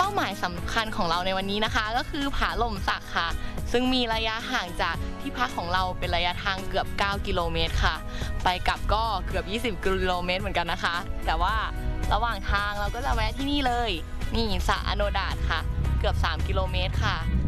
าหมายสำคัญของเราในวันนี้นะคะก็คือผาหล่มสักค่ะซึ่งมีระยะห่างจากที่พักของเราเป็นระยะทางเกือบ9กิโลเมตรค่ะไปกลับก็เกือบ20กิโลเมตรเหมือนกันนะคะแต่ว่าระหว่างทางเราก็จะแวะที่นี่เลยนี่สระอโนดาตค่ะเกือบ3กิโลเมตรค่ะ